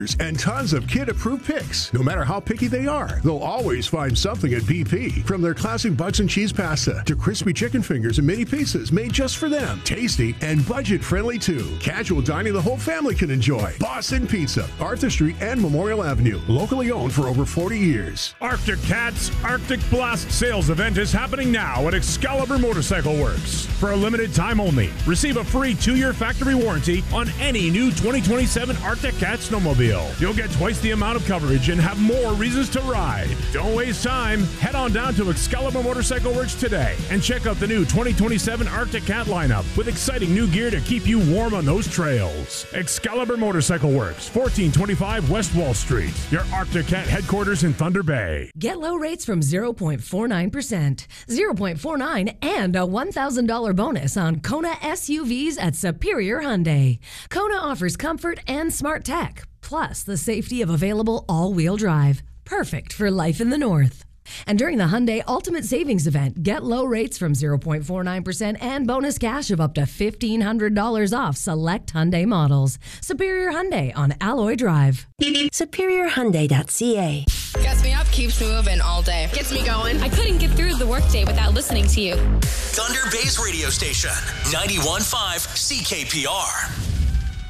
and tons of kid-approved picks. No matter how picky they are, they'll always find something at BP. From their classic bugs and cheese pasta to crispy chicken fingers and mini pizzas made just for them. Tasty and budget-friendly, too. Casual dining the whole family can enjoy. Boston Pizza, Arthur Street and Memorial Avenue. Locally owned for over 40 years. Arctic Cat's Arctic Blast sales event is happening now at Excalibur Motorcycle Works. For a limited time only, receive a free 2-year factory warranty on any new 2027 Arctic Cat snowmobile. You'll get twice the amount of coverage and have more reasons to ride. Don't waste time. Head on down to Excalibur Motorcycle Works today and check out the new 2027 Arctic Cat lineup with exciting new gear to keep you warm on those trails. Excalibur Motorcycle Works, 1425 West Wall Street. Your Arctic Cat headquarters in Thunder Bay. Get low rates from 0.49%, 0.49, and a $1,000 bonus on Kona SUVs at Superior Hyundai. Kona offers comfort and smart tech, plus the safety of available all-wheel drive. Perfect for life in the North. And during the Hyundai Ultimate Savings Event, get low rates from 0.49% and bonus cash of up to $1,500 off select Hyundai models. Superior Hyundai on Alloy Drive. SuperiorHyundai.ca. Gets me up, keeps me moving all day. Gets me going. I couldn't get through the workday without listening to you. Thunder Bay's radio station, 91.5 CKPR.